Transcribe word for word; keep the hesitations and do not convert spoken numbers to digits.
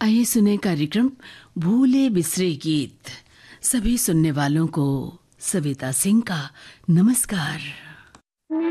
आइए सुने कार्यक्रम भूले बिसरे गीत। सभी सुनने वालों को सविता सिंह का नमस्कार।